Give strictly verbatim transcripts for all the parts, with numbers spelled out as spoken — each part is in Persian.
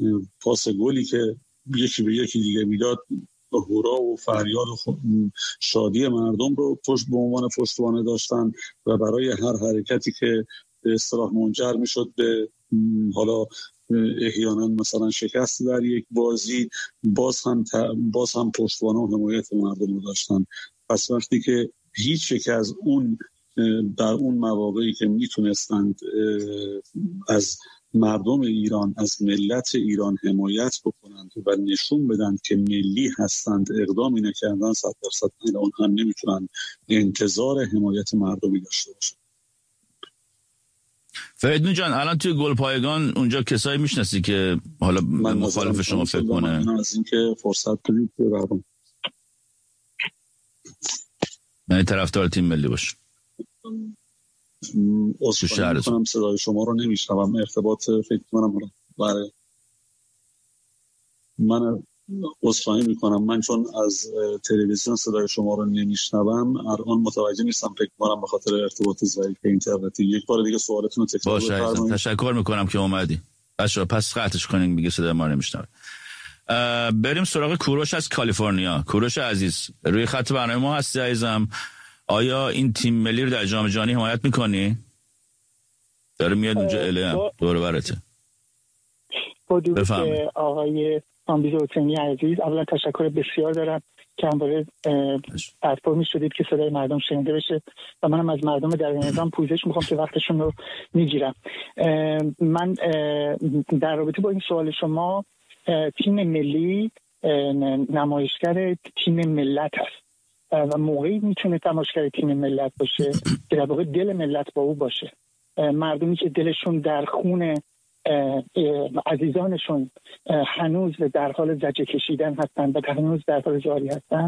پاس گلی که یکی به یکی دیگه میداد، هورا و فریاد و شادی مردم رو پشت به عنوان پشتوانه داشتن و برای هر حرکتی که به اصطلاح منجر میشد به حالا احیانا مثلا شکست در یک بازی، باز هم باز هم پشتوانه و حمایت مردم رو داشتن. پس وقتی که هیچ یک از اون در اون مواقعی که میتونستند از مردم ایران، از ملت ایران حمایت بکنند و نشون بدند که ملی هستند، اقدامی نکردن، صد درصد الان هم نمیتونن انتظار حمایت مردمی داشته باشند. فریدون جان، الان توی گلپایگان اونجا کسایی میشناسی که حالا مخالف شما فکر کنه؟ من از این که فرصت بدید ببرم. من طرفدار تیم ملی باش. اصلا میکنم صدای شما رو نمیشنوم، ارتباط فکر کنم برای من اصلا میکنم من چون از تلویزیون صدای شما رو نمیشنوم الان متوجه نیستم، فکر کنم به خاطر ارتباط ضعیف اینترنتی. یک بار دیگه سوالتون رو تکرار بفرمایید. تشکر میکنم که اومدی. بچه‌ها پس قطعش کنین، میگه صدای ما نمیشنوه. بریم سراغ کوروش از کالیفرنیا. کوروش عزیز روی خط برنامه ما هستی عزیزم. آیا این تیم ملی رو در جام جهانی حمایت میکنی؟ داره میاد اونجا اله دور برته. با درود به آقای آمبیز حسینی عزیز، اولا تشکر بسیار دارم که همواره پلتفرمی شدید که صدای مردم شنیده بشه و منم از مردم در نظام پوزش میخوام که وقتشون رو میگیرم. من در رابطه با این سوال شما، تیم ملی نمایشگر تیم ملت هست و موقعی میتونه تماشاگر تیم ملت باشه که در واقع دل ملت با او باشه. مردمی که دلشون در خون عزیزانشون هنوز در حال زجه کشیدن هستن و هنوز در حال جاری هستن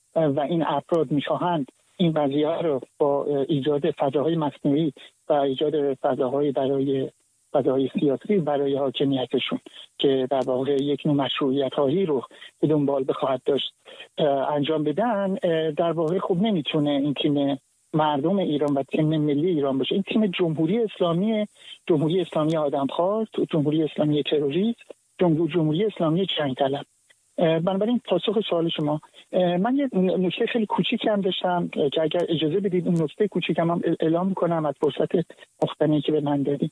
و این افراد میخواهند این قضیه رو با ایجاد فضاهای مصنوعی و ایجاد فضاهای برای فضاهای سیاسی برای حاکمیتشون که در واقع یک نوع مشروعیت هایی رو به دنبال بخواهد داشت انجام بدن، در واقع خوب نمیتونه این تیم مردم ایران و تیم ملی ایران باشه. این تیم جمهوری اسلامی جمهوری اسلامی آدمخوار، جمهوری اسلامی تروریست، جمهوری اسلامی جنگ طلب. بنابراین پاسخ سوال شما، من یه نکته خیلی کوچیکی هم داشتم که اگر اجازه بدید اون نکته کوچیکم هم اعلام کنم از فرصت مختنی که به من دادید.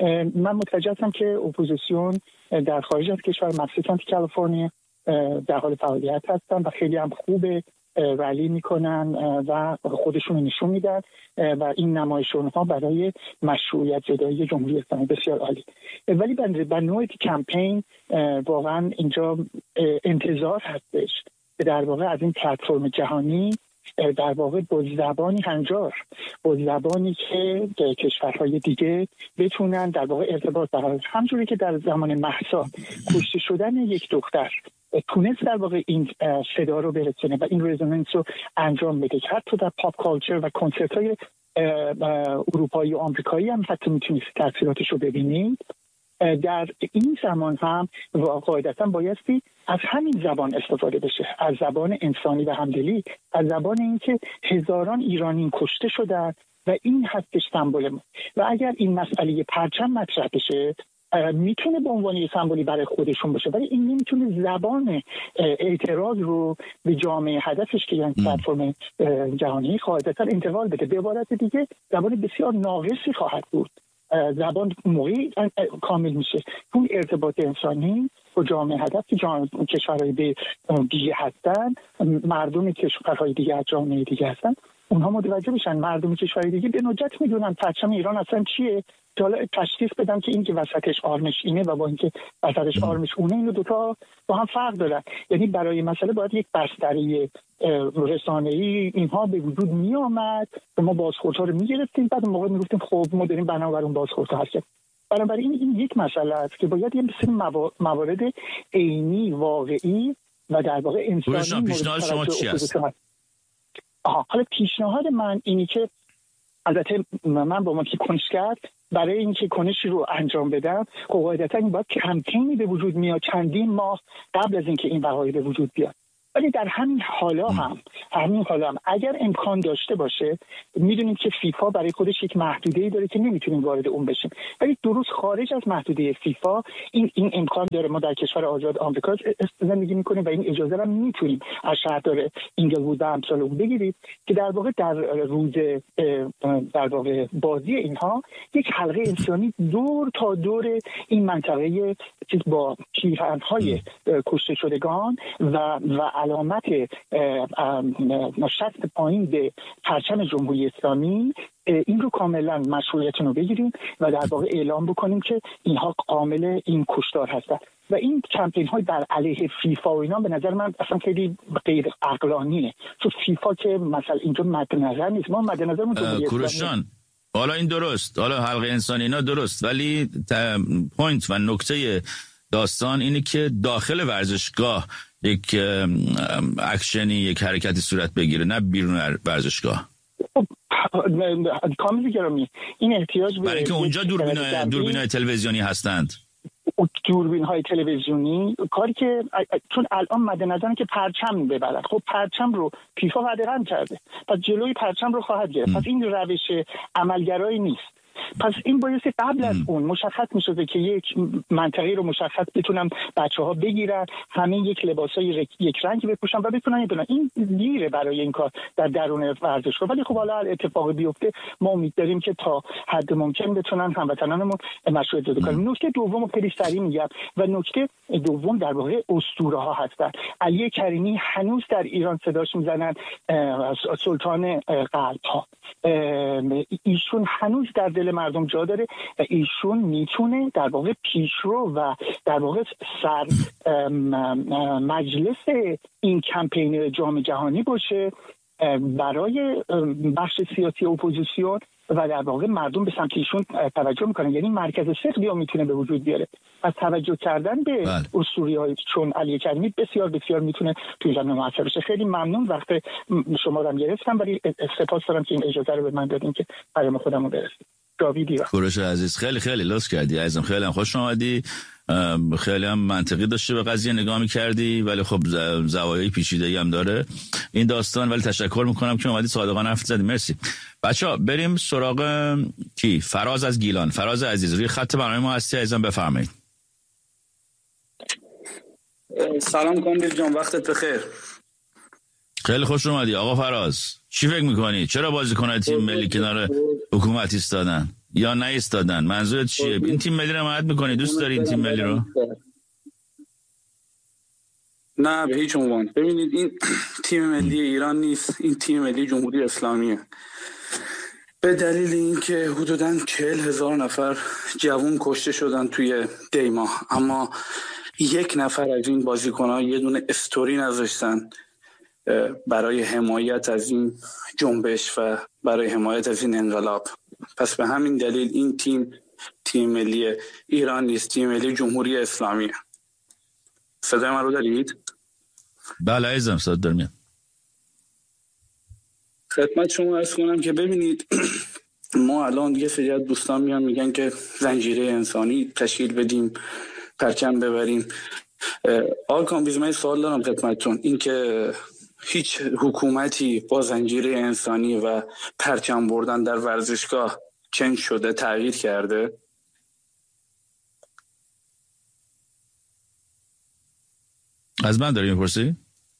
من متوجه هستم که اپوزیسیون در خارج از کشور، مخصوصا کالیفرنیا، در حال فعالیت هستن و خیلی هم خوبه، رلی میکنن و خودشون نشون میدن و این نمایش اونها برای مشروعیت زدایی جمهوری اسلامی بسیار عالی. ولی به نوعی کمپین واقعا اینجا انتظار هستش که در واقع از این پلتفرم جهانی در واقع با زبانی هنجار، با زبانی که کشورهای دیگه بتونن در واقع ارتباط برقرار، همونجوری که در زمان مهسا کشته شدن یک دختر تونست در واقع این صدا رو برسونه و این رزونانس رو انجام بده که حتی در پاپ کالچر و کنسرت های اروپایی و آمریکایی هم حتی میتونید تاثیراتش رو ببینید. در این زمان هم قاعدتا بایستی از همین زبان استفاده بشه، از زبان انسانی و همدلی، از زبان اینکه هزاران ایرانی کشته شدن و این هستش سمبل ما. و اگر این مسئله پرچم مطرح بشه میتونه به عنوان یه سمبولی برای خودشون باشه، ولی این نمیتونه زبان اعتراض رو به جامعه هدفش که یعنی پلتفرم جهانی قاعدتا انتقال بده. به عبارت دیگه زبان بسیار ناقصی خواهد بود. زبان موقعی کامل میشه اون ارتباط انسانی با جامعه هدف که کشورهای دیگه هستن، مردم کشورهای دیگه از جامعه دیگه هستن، اونها متوجه بشن مردم کشورهای دیگه به ندرت میدونن پرچم ایران اصلا چیه، که حالا تشخیص بدن که این که وسطش آرمش اینه و با اینکه وسطش آرمش اونه، اینو دوتا با هم فرق دارن. یعنی برای مسئله باید یک بستری رسانه‌ای اینها به وجود می آمد و ما بازخوردها رو میگرفتیم، بعد موقع میگفتیم خب ما داریم بنابر اون بازخوردها هستیم. بنابراین این یک مسئله است که باید یه سری موارد عینی واقعی و در واقع انسانی. پیشنهاد شما چی است؟ آها، حالا پیشنهاد من اینی که البته من با ما که کنشگر برای اینکه کنشی رو انجام بدم قاعدتا این باید کمپینی به وجود میاد چندین ماه قبل از اینکه این وقایع به وجود بیاد. ولی در همین حالا هم همین حالا هم اگر امکان داشته باشه، میدونیم که فیفا برای خودش یک محدوده‌ای داره که نمیتونیم وارد اون بشیم، ولی درست خارج از محدوده فیفا این این امکان داره. ما در کشور آزاد آمریکا زندگی میکنیم و این اجازه رو میتونیم از شهردار اینگلوود و امثال اون بگیرید که در واقع در روز در واقع بازی اینها یک حلقه انسانی دور تا دور این منطقه چیز با پیرهن‌های کشته شدگان و و علامت شست پایین به پرچم جمهوری اسلامی این رو کاملا مشروعیتون رو بگیریم و در واقع اعلام بکنیم که اینها کامل این کشتار هستن. و این کمپین های در علیه فیفا و اینا به نظر من اصلا خیلی غیر عقلانیه، چون فیفا که مثلا اینجا مد نظر نیست، ما مد نظرمون کوروش جان حالا این درست، حالا حلقه انسانی اینا درست، ولی پوینت و نکته داستان اینه که داخل ورزشگاه یک اکشنی یک حرکتی صورت بگیره، نه بیرون ورزشگاه. کامل گرامی این احتیاج به برای اینکه اونجا دوربین دوربین‌های تلویزیونی هستند، دوربین های تلویزیونی کاری که چون الان مد نظرن که پرچم ببرن، خب پرچم رو فیفا قدغن کرده، پس جلوی پرچم رو خواهد گرفت. پس این روش عملگرایی نیست. پس این بایستی قبل از اون مشخص می شده که یک منطقه رو مشخص بتونن بچه ها بگیرن، همه یک لباسای یک رنگ بپوشن و بتونن بدونن. این دیره برای این کار در درون ورزشگاه، ولی خب حالا اتفاقی بیفته ما امید داریم که تا حد ممکن بتونن هموطنانمون مشروعیت پیدا کنن. نکته دوم خیلی سریع میگم و نکته دوم در واقع اسطوره ها هستن. علی کریمی هنوز در ایران صداش میزنن سلطان قلب ها. ایشون هنوز در دل مردم جا داره و ایشون میتونه در واقع پیشرو و در واقع سر مجلس این کمپین جام جهانی باشه برای بخش سیاسی اپوزیسیون و در واقع مردم به سمت ایشون توجه میکنن، یعنی مرکز ثقلی ها میتونه به وجود بیاره. از توجه کردن به اسطوره‌های چون علی کریمی بسیار بسیار میتونه توی زمینه موثر بشه. خیلی ممنون وقت شما رو گرفتم، ولی سپاس دارم که این اجازه رو به من دادین که پیام خودمو برسونم. کوروش عزیز خیلی خیلی لطف کردی عزیزم، خیلی هم خوش اومدی، خیلی هم منطقی داشتی به قضیه نگاه می‌کردی، ولی خب زوایای پیچیده‌ای هم داره این داستان، ولی تشکر میکنم که اومدی صادقانه حرف زدی. مرسی. بچه‌ها بریم سراغ کی؟ فراز از گیلان. فراز عزیز روی خط برنامه ما هستی عزیزم، بفرمایید. سلام کاندید جان، وقتت بخیر. خیلی خوش اومدی آقا فراز. چی فکر میکنی؟ چرا بازیکن‌های تیم ملی کنار حکومت ایستادن یا نه ایستادن؟ منظورت چیه؟ این تیم ملی رو حمایت میکنی؟ دوست داری این تیم ملی رو؟ نه به هیچ عنوان. ببینید این تیم ملی ایران نیست، این تیم ملی جمهوری اسلامیه. به دلیل اینکه حدوداً چهل هزار نفر جوان کشته شدن توی دی ماه، اما یک نفر از این بازیکن‌ها یه دونه استوری نذاشتن برای حمایت از این جنبش و برای حمایت از این انقلاب. پس به همین دلیل این تیم تیم ملی ایران نیست، تیم ملی جمهوری اسلامیه. صدای من رو دارید؟ بله عزیزم صدا دارم میاد. خدمت شما عرض کنم که ببینید ما الان یه سری از دوستان میان میگن که زنجیره انسانی تشکیل بدیم، پرچم ببریم. آقای کامبیز من سوال دارم خدمتتون، این که هیچ حکومتی با زنجیره انسانی و پرچم بردن در ورزشگاه چنج شده، تغییر کرده؟ از من داری میپرسی؟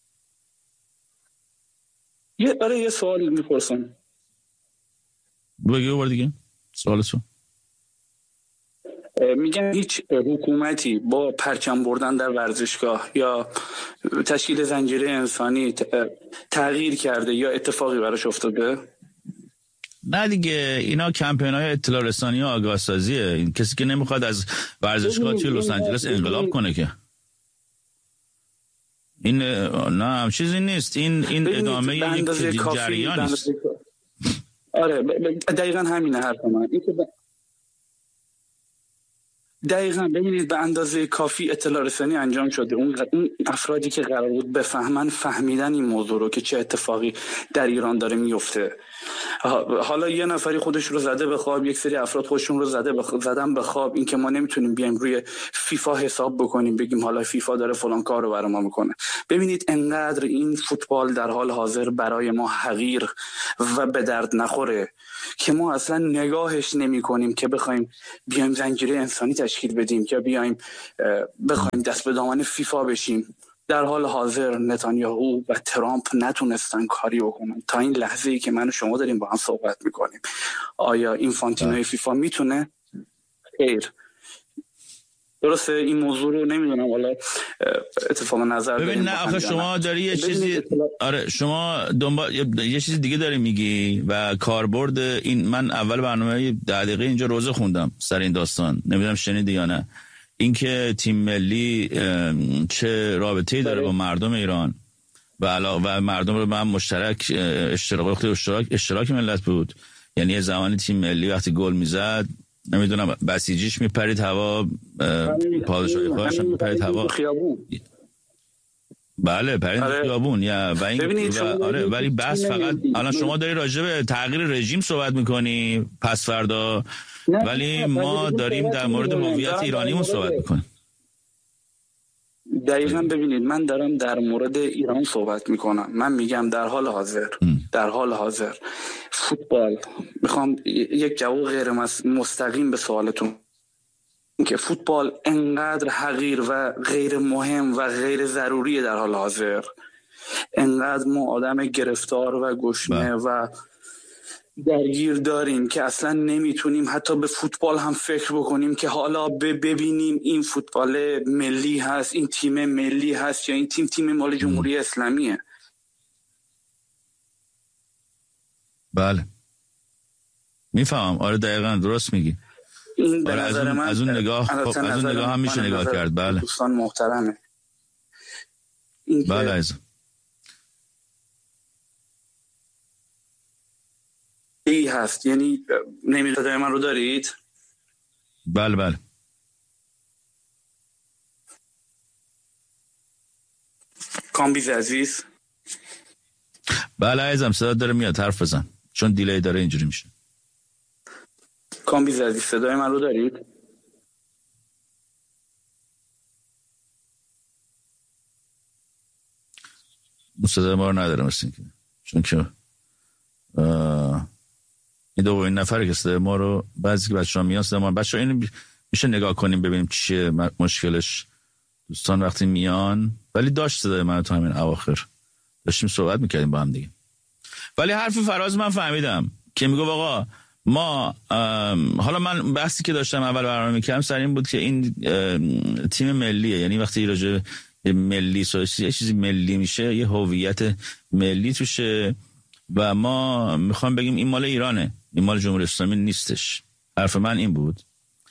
یه برای یه سوال میپرسم. بگو بار دیگه سوالتو. میگن هیچ حکومتی با پرچم بردن در ورزشگاه یا تشکیل زنجیره انسانی تغییر کرده یا اتفاقی براش افتاده؟ نه دیگه، اینا کمپین‌های اطلاع رسانی و آگاه سازیه. این کسی که نمیخواد از ورزشگاه توی لس آنجلس انقلاب کنه که این نه هم چیزی نیست. این این ادامه یک جریان است. آره دقیقاً همینه حرف من. این که دقیقاً ببینید به اندازه کافی اطلاع رسانی انجام شده. اون, اون افرادی که قرار بود بفهمن فهمیدن این موضوع رو که چه اتفاقی در ایران داره میفته. حالا یه نفری خودش رو زده به خواب، یک سری افراد خودشون رو زده به خواب، زدن به خواب. این که ما نمیتونیم بیایم روی فیفا حساب بکنیم بگیم حالا فیفا داره فلان کار رو برای ما میکنه. ببینید انقدر این فوتبال در حال حاضر برای ما حقیر و به درد نخوره که ما اصلا نگاهش نمی کنیم که بخوایم بیایم زنجیره انسانی تشکیل بدیم که بیایم بخوایم دست به دامن فیفا بشیم. در حال حاضر نتانیاهو و ترامپ نتونستن کاری بکنن تا این لحظه‌ای که من و شما داریم با هم صحبت میکنیم. آیا اینفانتینوی فیفا میتونه؟ خیر. درسته این موضوع رو نمیدونم، حالا اتفاق نظر ببین نه آخه شما داری یه چیزی آره شما دنبال یه چیز دیگه داری میگی و کاربرد این. من اول برنامه ده دقیقه اینجا روزه خوندم سر این داستان، نمیدونم شنیدی یا نه، اینکه تیم ملی چه رابطه‌ای داره با مردم ایران و علاوه و مردم رو با هم مشترک اشتراک اشتراک اشتراک ملت بود. یعنی زمانی تیم ملی وقتی گل میزد نمیدونم بسیجیش میپرید هوا، پادشاهی خواهش میپرید هوا، بله پرید آره. خیابون یا و این و آره. ولی بس فقط الان شما داری راجع به تغییر رژیم صحبت میکنی پس فردا، ولی ما داریم در مورد هویت ایرانیمون صحبت میکنیم. دقیقاً ببینید من دارم در مورد ایران صحبت میکنم. من میگم در حال حاضر در حال حاضر فوتبال، میخوام یک جواب غیر مستقیم به سوالتون که فوتبال انقدر حقیر و غیر مهم و غیر ضروریه در حال حاضر، انقدر ما آدم گرفتار و گشنه و درگیر داریم که اصلا نمیتونیم حتی به فوتبال هم فکر بکنیم که حالا ببینیم این فوتبال ملی هست، این تیم ملی هست یا این تیم تیم مال جمهوری اسلامیه. بله میفهمم، آره دقیقاً درست میگی. این به آره نظر از اون, من از اون نگاه خب از اون نگاه هم میشه نگاه کرد. بله دوستان محترمه این بله عزیزم. ای هست، یعنی نمیدونم صدای من رو دارید؟ بله بله کامبیز عزیز. بله عزیزم صدا داره میاد، حرف بزن چون دیلی داره اینجوری میشه. کامبیز عزیز صدای من رو دارید؟ اون صدای ما رو نداره مثل اینکه، چون که این دومین نفره که صدای ما رو بعضی که بچه‌ها میان صدای ما بچه‌ها اینو میشه نگاه کنیم ببینیم چیه مشکلش دوستان وقتی میان. ولی داشت صدای من تو همین اواخر داشتیم صحبت میکردیم با هم دیگه. ولی حرف فراز من فهمیدم که میگه آقا ما حالا من بحثی که داشتم اول برنامه میکردم سر این بود که این تیم ملیه، یعنی وقتی راجع ملی یه چیزی ملی میشه یه هویت ملی توشه و ما میخوام بگیم این مال ایرانه، این مال جمهوری اسلامی نیستش. حرف من این بود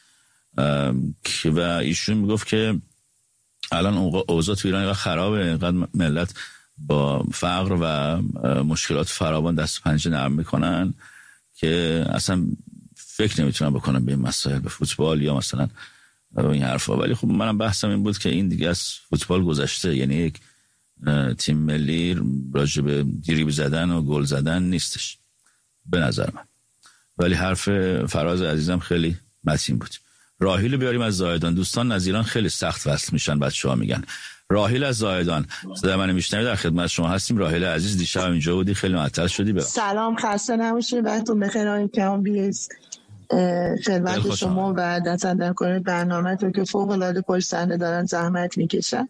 و ایشون میگفت که الان اوضاع تو ایران خرابه، اینقدر ملت با فقر و مشکلات فراوان دست پنجه نرم میکنن که اصلا فکر نمیتونن بکنن به این مسائل، به فوتبال یا مثلا این حرفا. ولی خب منم بحثم این بود که این دیگه از فوتبال گذشته، یعنی یک تیم ملی راجع به دریبل زدن و گل زدن نیستش به نظر من. ولی حرف فراز عزیزم خیلی متین بود. راحیل بیاریم از زاهدان. دوستان از ایران خیلی سخت وصل میشن، بچه‌ها میگن. راحیل از زاهدان صدای منو میشنوی؟ در خدمت شما هستیم. راحیل عزیز دیشب اینجا بودی، خیلی معطل شدی. برام سلام، خسته نباشید، وقتتون بخیر. آقای کامبیز خدمت شما و دستن کنید برنامه تو که فوق العاده پشت صحنه دارن زحمت میکشن.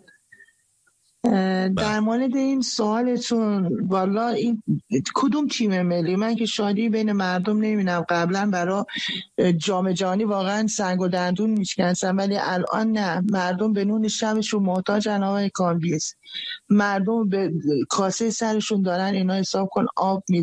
در مورد این سوالتون، والا این کدوم تیم ملی؟ من که شادی بین مردم نمیبینم. قبلا برای جام جهانی واقعا سنگ و دندون میشکنن، ولی الان نه، مردم به نون شبشون محتاجن. آقای کامبیز مردم به کاسه سرشون دارن اینا حساب کن آب میدن.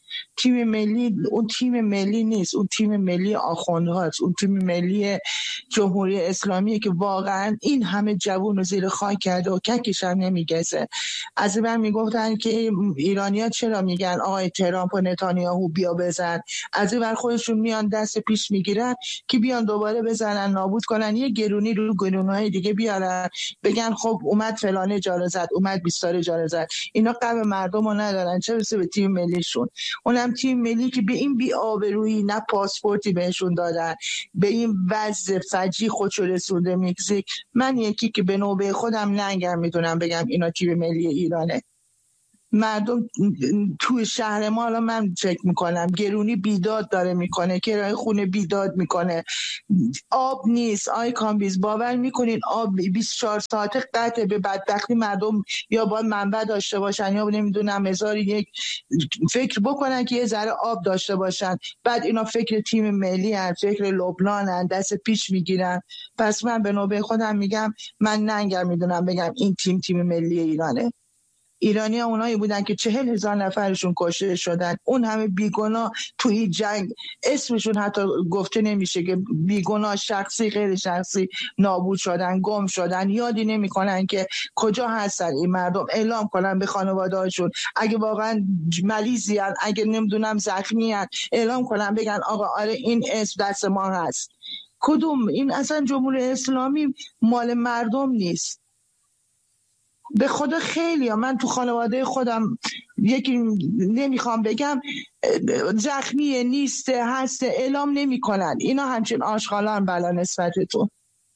تیم ملی اون تیم ملی نیست، اون تیم ملی آخوندهاست، اون تیم ملی جمهوری اسلامیه که واقعا این همه جوون رو زیر خاک کرده و ککش هم نمیگسه. از من میگفتن که ایرانی‌ها چرا میگن آقای ترامپ و نتانیاهو بیا بزن، از این ور خودشون میان دست پیش میگیرن که بیان دوباره بزنن نابود کنن، یه گرونی رو گرونهای دیگه بیارن بگن خب اومد فلانه جاره زد، اومد بیستاره جاره زد. اینا قلب مردم رو ندارن، چه برسه به تیم ملیشون. اونم تیم ملی که به این بی آبرویی نه پاسپورتی بهشون دادن، به این وضع فجی خودشو رسونده مکزیک. من یکی که به نوبه خودم ننگم میدونم بگم اینا تیم ملی ایرانه. مردم توی شهر ما الان من فکر میکنم گرونی بیداد داره میکنه، کرایه خونه بیداد میکنه، آب نیست. آی کامبیز باور میکنین آب بیست و چهار ساعته قطعه. به بدبختی مردم یا باید منبع داشته باشن یا نمیدونم هزار یک فکر بکنن که یه ذره آب داشته باشن، بعد اینا فکر تیم ملی هن، فکر لبنان هن، دست پیش میگیرن. پس من به نوبه خودم میگم من ننگم میدونم بگم این تیم تیم ملی ایرانه. ایرانی ها اونایی بودن که چهل هزار نفرشون کشته شدن، اون همه بیگناه توی جنگ، اسمشون حتی گفته نمیشه که بیگناه شخصی غیر شخصی نابود شدن، گم شدن. یادی نمی کنن که کجا هستن این مردم، اعلام کنن به خانواده هاشون اگه واقعا مریضی هن، اگه نمیدونم زخمی هن، اعلام کنن بگن آقا آره این اسم دست ما هست. کدوم این اصلا جمهوری اسلامی مال مردم نیست. به خدا خیلی ها. من تو خانواده خودم یکی نمیخوام بگم زخمیه نیسته هسته اعلام نمی کنن. اینا همچین آشغالان بلا نسبت تو.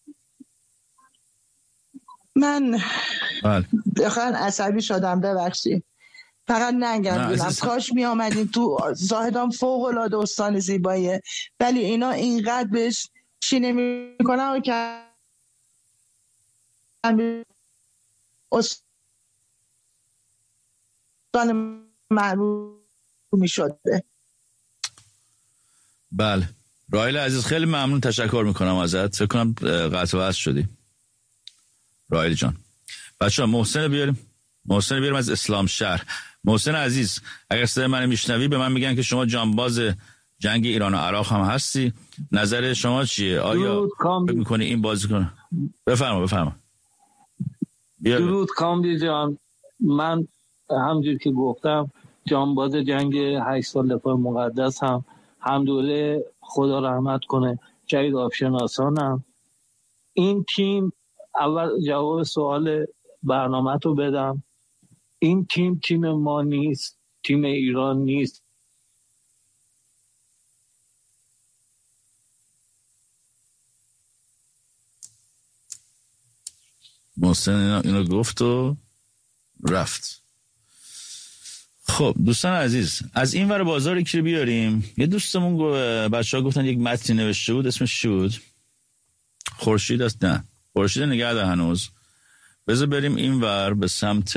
من بخوان عصبی شدم ببخشید، فقط ننگم بودم کاش می آمدین تو. زاهدان فوق العاده استان زیباییه ولی اینا اینقدر بهش چی نمی کنن که استان محروم می شده. بله رایل عزیز خیلی ممنون، تشکر میکنم ازت. فکر کنم قطع و وصل شدی رایل جان. بچه ها محسن بیاریم، محسن بیاریم از اسلام شهر. محسن عزیز اگر صدای من میشنوی به من میگن که شما جانباز جنگ ایران و عراق هم هستی، نظر شما چیه؟ آیا فکر میکنی این بازی کنه؟ بفرما بفرما. درود کامبی جان، من همجور که گفتم جانباز جنگ هشت سال دفاع مقدس هم همدوله خدا رحمت کنه جدید آبشناسانم. این تیم، اول جواب سوال برنامه تو بدم، این تیم تیم ما نیست، تیم ایران نیست. محسن اینو, اینو گفت و رفت. خب دوستان عزیز از این ور بازار یکی رو بیاریم. یه دوستمون گو بچه ها گفتن یک متنی نوشته بود، اسمش چی بود؟ خورشید است؟ نه خورشید نگه ده هنوز. بذار بریم این ور به سمت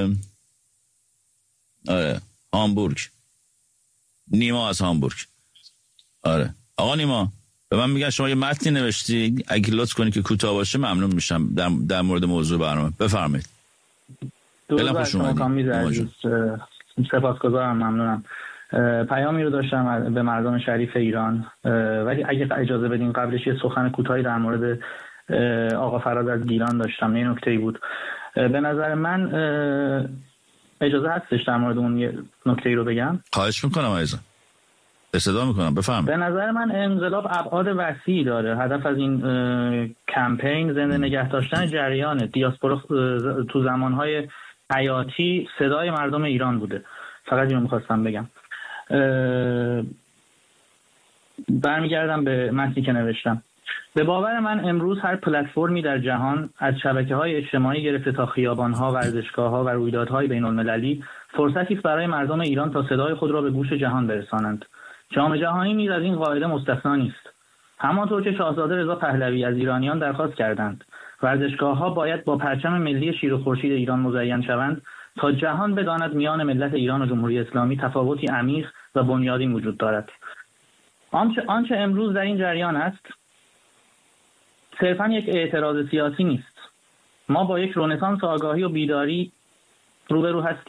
آره هامبورگ. نیما از هامبورگ. آره آقا نیما به من میگن شما یه متنی نوشتی، اگه لطف کنی که کوتاه باشه ممنون میشم در, در مورد موضوع برنامه. بفرمایید. درود بر شما کامیز عزیز، سپاسگزارم، ممنونم. پیامی رو داشتم به مردم شریف ایران، ولی اگه اجازه بدین قبلش یه سخن کوتاهی در مورد آقا فراز از گیلان داشتم. یه نکته‌ای بود به نظر من، اجازه هستش در مورد اون یه نکته‌ای رو بگم؟ خواهش میکنم عزیزم، استدا میکنم، بفرمایید. به نظر من انقلاب ابعاد وسیعی داره. هدف از این کمپین زنده نگه داشتن جریان دیاسپورا تو زمانهای حیاتی صدای مردم ایران بوده. فقط اینو میخواستم بگم. برمیگردم به متنی که نوشتم. به باور من امروز هر پلتفرمی در جهان، از شبکه‌های اجتماعی گرفته تا خیابان‌ها، ورزشگاه‌ها و رویدادهای بین‌المللی، فرصتی است برای مردم ایران تا صدای خود را به گوش جهان برسانند. جام جهانی نیز از این قاعده مستثنا نیست. همانطور که شاهزاده رضا پهلوی از ایرانیان درخواست کردند ورزشگاه‌ها باید با پرچم ملی شیر و خورشید ایران مزین شوند تا جهان بداند میان ملت ایران و جمهوری اسلامی تفاوتی عمیق و بنیادین وجود دارد. آنچه آنچه امروز در این جریان است صرفاً یک اعتراض سیاسی نیست. ما با یک رنسانس آگاهی و بیداری روبرو هستیم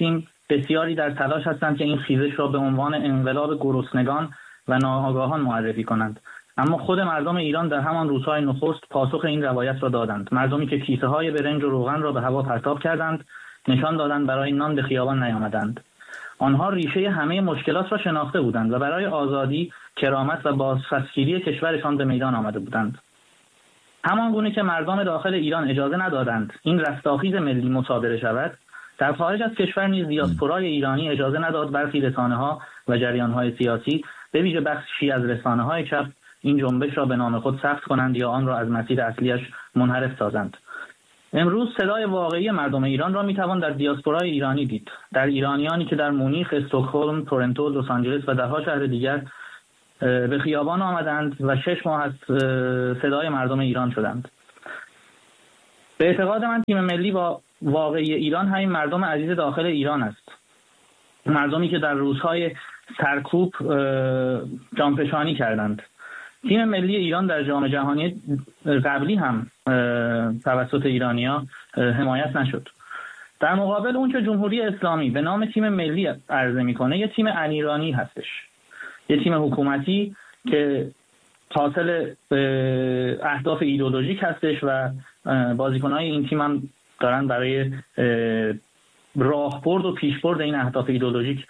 بسیاری در تلاش هستند که این خیزش را به عنوان انقلاب گرسنگان و ناآگاهان معرفی کنند. اما خود مردم ایران در همان روزهای نخست پاسخ این روایت را دادند. مردمی که کیسه های برنج و روغن را به هوا پرتاب کردند، نشان دادند برای نان به خیابان نیامدند. آنها ریشه همه مشکلات را شناخته بودند و برای آزادی، کرامت و بازپسگیری کشورشان به میدان آمده بودند. همان گونه که مردم داخل ایران اجازه ندادند این رستاخیز ملی مصادره شود، در خارج از کشور نیز دیاسپورای ایرانی اجازه نداد برخی رسانه‌ها و جریان‌های سیاسی، به ویژه بخشی از رسانه‌های چپ، این جنبش را به نام خود ثبت کنند یا آن را از مسیر اصلیش منحرف سازند. امروز صدای واقعی مردم ایران را میتوان در دیاسپورای ایرانی دید، در ایرانیانی که در مونیخ، استکهلم، تورنتو، لس آنجلس و ده‌ها شهر دیگر به خیابان آمدند و شش ماه از صدای مردم ایران شدند. به اعتقاد من تیم ملی با واقعی ایران همین مردم عزیز داخل ایران است. مردمی که در روزهای سرکوب جانفشانی کردند. تیم ملی ایران در جام جهانی قبلی هم توسط ایرانی‌ها حمایت نشد. در مقابل اون که جمهوری اسلامی به نام تیم ملی عرضه میکنه، یه تیم انیرانی هستش، یه تیم حکومتی که حاصل اهداف ایدئولوژیک هستش و بازیکن‌های این تیم هم دارن برای راهبرد و پیشبرد این اهداف ایدئولوژیک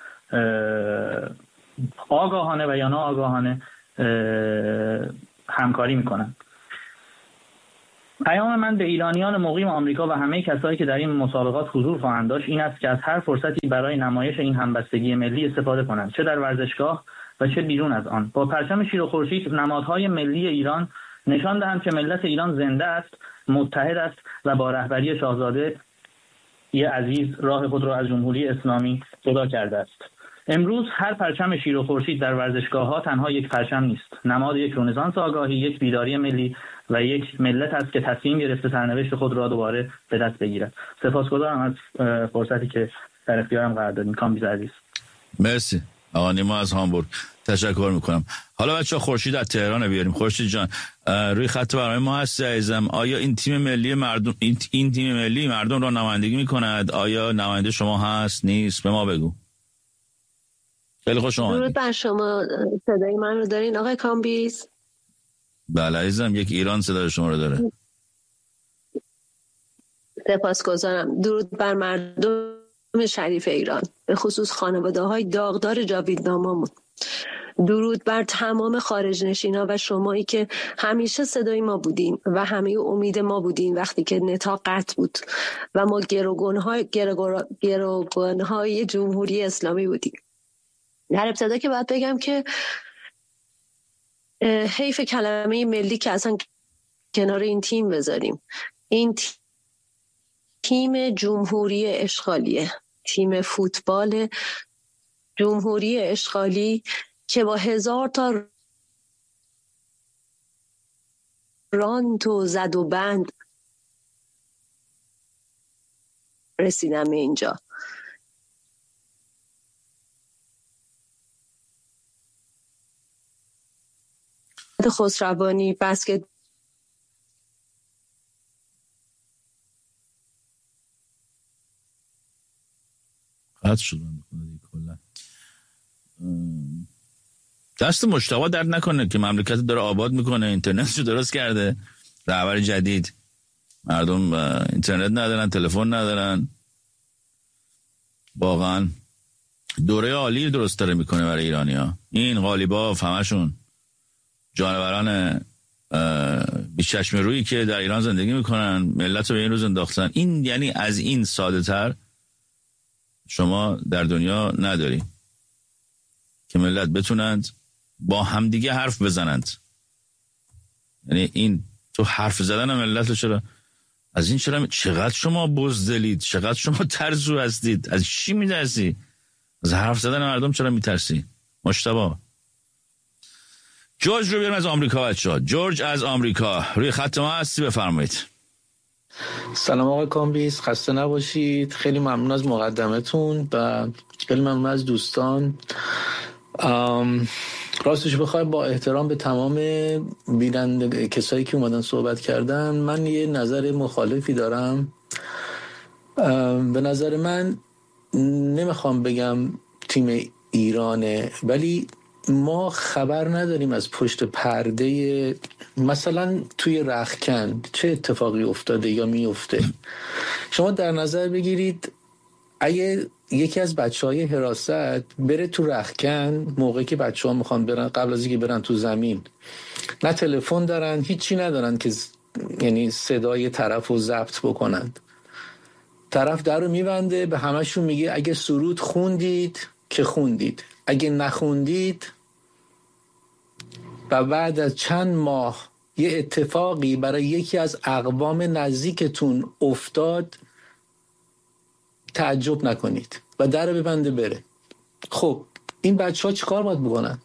آگاهانه و یا ناآگاهانه همکاری میکنن. پیام من به ایرانیان مقیم آمریکا و همه کسایی که در این مسابقات حضور خواهند داشت این است که از هر فرصتی برای نمایش این همبستگی ملی استفاده کنند، چه در ورزشگاه و چه بیرون از آن. با پرچم شیر و خورشید نمادهای ملی ایران نشان دهند که ملت ایران زنده است، متحد است و با رهبری شاهزاده یه عزیز راه خود را از جمهوری اسلامی جدا کرده است. امروز هر پرچم شیر و خورشید در ورزشگاه‌ها تنها یک پرچم نیست، نماد یک رنسانس آگاهی، یک بیداری ملی و یک ملت است که تصمیم گرفته سرنوشت خود را دوباره به دست بگیرد. سپاسگزارم از فرصتی که در اختیارم قرار دادین. کامبیز عزیز. مرسی. آقا نیما از هامبورگ تشکر میکنم. حالا بچه‌ها خورشید از تهران بیاریم. خورشید جان روی خط برای ما هستی عزیزم. آیا این تیم ملی مردم این, این تیم ملی مردم را نمایندگی میکند؟ آیا نماینده شما هست نیست؟ به ما بگو. خیلی خوش آمدید. درود بر شما. صدای من رو دارین آقای کامبیز؟ بله عزیزم، یک ایران صدای شما رو داره. سپاسگزارم. درود بر مردم شریف ایران، به خصوص خانواده های داغدار جاویدنامامون. درود بر تمام خارج نشینا و شمایی که همیشه صدای ما بودین و همه امید ما بودین وقتی که نطاق قطع بود و ما گروگانهای گروگانهای جمهوری اسلامی بودیم. در ابتدا که باید بگم که حیف کلمه ملی که اصلا کنار این تیم بذاریم. این تیم جمهوری اشغالیه، تیم فوتبال جمهوری اشغالی که با هزار تا رانت و زد و بند رسیدم اینجا. خسروانی بسکت قطع شدن کلا. دست مشتاق درد نکنه که مملکت داره آباد میکنه، اینترنتشو درست کرده، رهبر جدید، مردم اینترنت ندارن، تلفن ندارن، واقعا دوره عالی درست داره میکنه برای ایرانی‌ها. این قالیباف همشون جانوران بیچشم رویی که در ایران زندگی میکنن ملت رو به این روز انداختن. این یعنی از این ساده تر شما در دنیا نداری که ملت بتونند با همدیگه حرف بزنند. یعنی این تو حرف زدن ملت رو چرا از این چرا چقدر شما بزدلید، چقدر شما ترسو هستید، از چی میترسی؟ از حرف زدن مردم چرا میترسی؟ مجتبی جورج رو بیارم از آمریکا. بچه‌ها جورج از آمریکا روی خط ما هستی، بفرمایید. سلام آقای کامبیز، خسته نباشید. خیلی ممنون از مقدمتون و خیلی ممنون از دوستان. راستش بخوای با احترام به تمام بیننده کسایی که اومدن صحبت کردن، من یه نظر مخالفی دارم. به نظر من نمیخوام بگم تیم ایرانه، ولی ما خبر نداریم از پشت پرده مثلا توی رختکن چه اتفاقی افتاده یا میفته. شما در نظر بگیرید اگه یکی از بچهای حراست بره تو رختکن موقعی که بچه‌ها میخوان برن، قبل از اینکه برن تو زمین، نه تلفن دارن، هیچی ندارن که یعنی صدای طرف رو ضبط بکنن، طرف در رو میبنده به همشون میگه اگه سرود خوندید که خوندید، اگه نخوندید، و بعد از چند ماه یه اتفاقی برای یکی از اقوام نزدیکتون افتاد تعجب نکنید و در رو ببنده بره. خب این بچه ها چیکار باید بکنن؟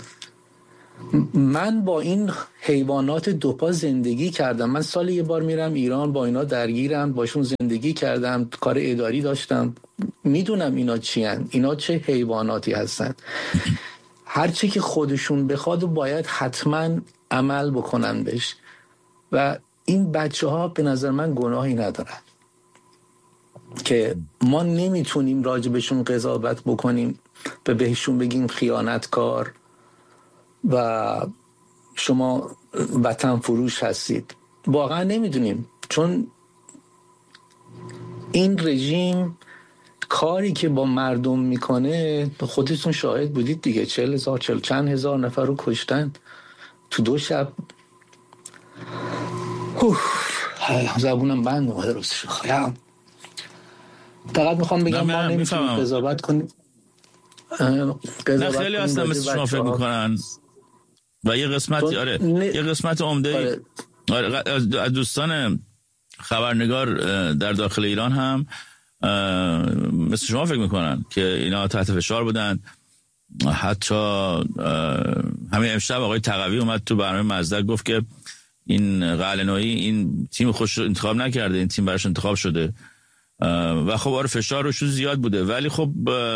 من با این حیوانات دوپا زندگی کردم، من سال یه بار میرم ایران، با اینا درگیرم، باشون زندگی کردم، کار اداری داشتم، میدونم اینا چی هن، اینا چه حیواناتی هستن. هرچی که خودشون بخواد و باید حتما عمل بکنن بهش، و این بچه ها به نظر من گناهی ندارن که ما نمیتونیم راجبشون قضاوت بکنیم و بهشون بگیم خیانتکار و شما وطن فروش هستید. واقعا نمیدونیم، چون این رژیم کاری که با مردم میکنه خودتون شاهد بودید دیگه، چهل هزار چهل چند هزار نفر رو کشتن تو دو شب. زبونم بند اومده روستش خیام. فقط میخوام بگم ما نمیتونیم قضاوت کنیم. نه خیلی هستن مثل شما فکر میکنن و یه قسمت آره ن... یه قسمت عمده آره. از دوستان خبرنگار در داخل ایران هم مثل شما فکر میکنن که اینا تحت فشار بودن. حتی همین امشب آقای تقوی اومد تو برنامه مزدک گفت که این قلعه‌نویی این تیم خودش انتخاب نکرده، این تیم براش انتخاب شده و خب آره فشار روش زیاد بوده، ولی خب